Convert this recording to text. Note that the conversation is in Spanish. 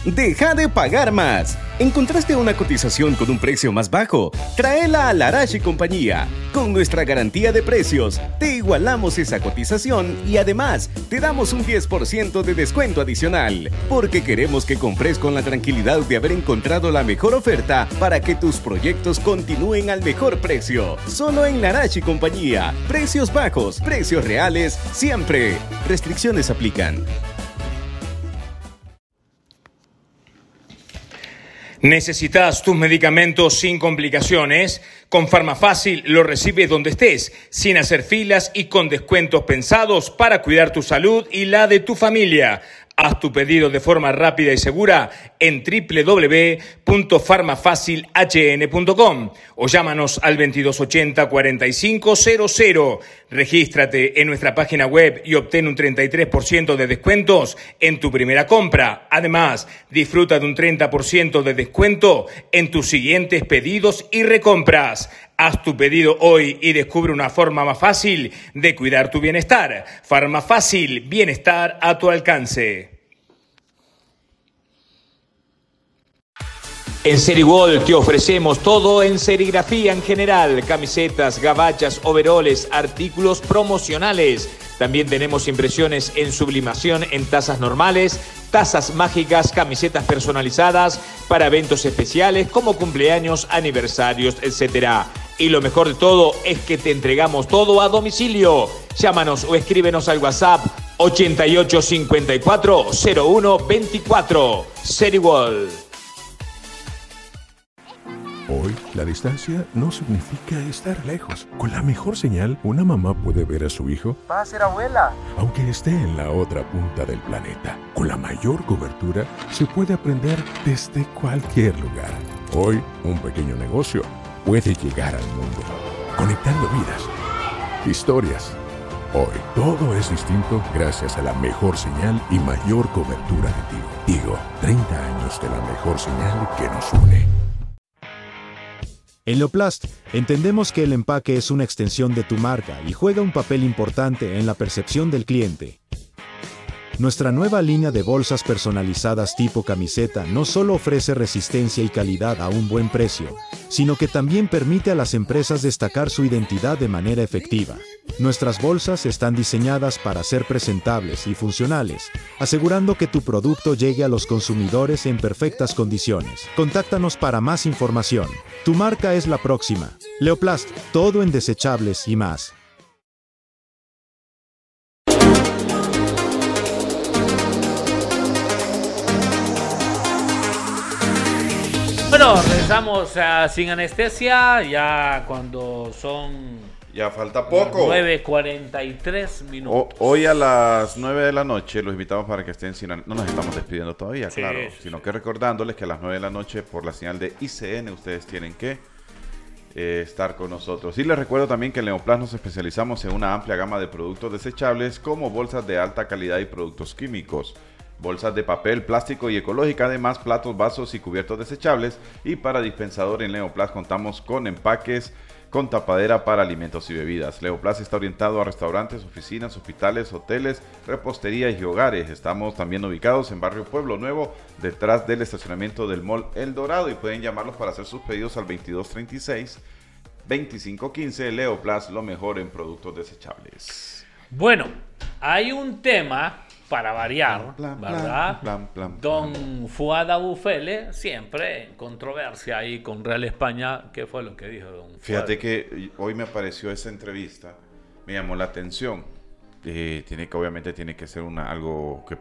Deja de pagar más. ¿Encontraste una cotización con un precio más bajo? Tráela a Larache y Compañía. Con nuestra garantía de precios, te igualamos esa cotización y además te damos un 10% de descuento adicional. Porque queremos que compres con la tranquilidad de haber encontrado la mejor oferta para que tus proyectos continúen al mejor precio. Solo en Larache y Compañía. Precios bajos, precios reales, siempre. Restricciones aplican. ¿Necesitas tus medicamentos sin complicaciones? Con Farmafácil lo recibes donde estés, sin hacer filas y con descuentos pensados para cuidar tu salud y la de tu familia. Haz tu pedido de forma rápida y segura en www.farmafacilhn.com o llámanos al 2280-4500. Regístrate en nuestra página web y obtén un 33% de descuentos en tu primera compra. Además, disfruta de un 30% de descuento en tus siguientes pedidos y recompras. Haz tu pedido hoy y descubre una forma más fácil de cuidar tu bienestar. Farmafácil, bienestar a tu alcance. En Seriwall te ofrecemos todo en serigrafía en general, camisetas, gabachas, overoles, artículos promocionales. También tenemos impresiones en sublimación en tazas normales, tazas mágicas, camisetas personalizadas para eventos especiales como cumpleaños, aniversarios, etc. Y lo mejor de todo es que te entregamos todo a domicilio. Llámanos o escríbenos al WhatsApp 8854-0124. Seriwall. Hoy, la distancia no significa estar lejos. Con la mejor señal, una mamá puede ver a su hijo. Va a ser abuela. Aunque esté en la otra punta del planeta. Con la mayor cobertura, se puede aprender desde cualquier lugar. Hoy, un pequeño negocio puede llegar al mundo, conectando vidas, historias. Hoy, todo es distinto gracias a la mejor señal y mayor cobertura de Tigo. Tigo, 30 años de la mejor señal que nos une. En Leoplast, entendemos que el empaque es una extensión de tu marca y juega un papel importante en la percepción del cliente. Nuestra nueva línea de bolsas personalizadas tipo camiseta no solo ofrece resistencia y calidad a un buen precio, sino que también permite a las empresas destacar su identidad de manera efectiva. Nuestras bolsas están diseñadas para ser presentables y funcionales, asegurando que tu producto llegue a los consumidores en perfectas condiciones. Contáctanos para más información. Tu marca es la próxima. Leoplast, todo en desechables y más. Bueno, regresamos a Sin Anestesia, ya cuando son... Ya falta poco. 9:43 minutos. Hoy a las 9 de la noche los invitamos para que estén no nos estamos despidiendo todavía, sí, claro, sino que recordándoles que a las 9 de la noche por la señal de ICN ustedes tienen que estar con nosotros. Y les recuerdo también que en Leoplast nos especializamos en una amplia gama de productos desechables como bolsas de alta calidad y productos químicos. Bolsas de papel, plástico y ecológica, además platos, vasos y cubiertos desechables. Y para dispensador en Leoplast contamos con empaques con tapadera para alimentos y bebidas. Leoplast está orientado a restaurantes, oficinas, hospitales, hoteles, reposterías y hogares. Estamos también ubicados en Barrio Pueblo Nuevo, detrás del estacionamiento del Mall El Dorado, y pueden llamarlos para hacer sus pedidos al 2236-2515. Leoplast, lo mejor en productos desechables. Bueno, hay un tema para variar, ¿verdad? Don Fuad Bufele, siempre en controversia ahí con Real España. ¿Qué fue lo que dijo don Fuad? Fíjate que hoy me apareció esa entrevista, me llamó la atención. Obviamente tiene que ser algo que